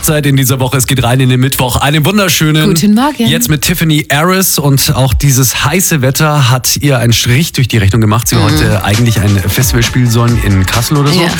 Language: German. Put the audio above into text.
Hochzeit in dieser Woche. Es geht rein in den Mittwoch. Einen wunderschönen. Guten Morgen. Jetzt mit Tiffany Harris und auch dieses heiße Wetter hat ihr einen Strich durch die Rechnung gemacht. Sie heute eigentlich ein Festival spielen sollen in Kassel oder so. Ja.